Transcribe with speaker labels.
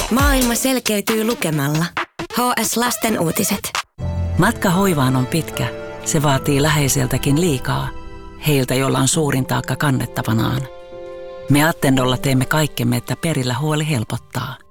Speaker 1: Maailma selkeytyy lukemalla. HS Lasten uutiset.
Speaker 2: Matka hoivaan on pitkä. Se vaatii läheiseltäkin liikaa. Heiltä, joilla on suurin taakka kannettavanaan. Me Attendolla teemme kaikkemme, että perillä huoli helpottaa.